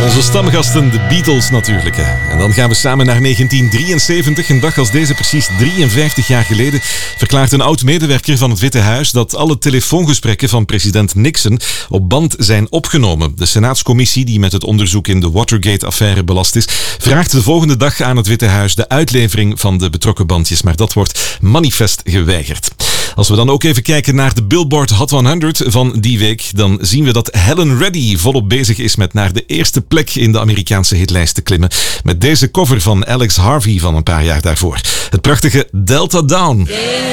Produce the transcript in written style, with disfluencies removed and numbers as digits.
Onze stamgasten, de Beatles natuurlijk. Hè. En dan gaan we samen naar 1973. Een dag als deze, precies 53 jaar geleden, verklaart een oud-medewerker van het Witte Huis dat alle telefoongesprekken van president Nixon op band zijn opgenomen. De Senaatscommissie, die met het onderzoek in de Watergate-affaire belast is, vraagt de volgende dag aan het Witte Huis de uitlevering van de betrokken bandjes. Maar dat wordt manifest geweigerd. Als we dan ook even kijken naar de Billboard Hot 100 van die week, dan zien we dat Helen Reddy volop bezig is met naar de eerste plek in de Amerikaanse hitlijst te klimmen. Met deze cover van Alex Harvey van een paar jaar daarvoor. Het prachtige Delta Down.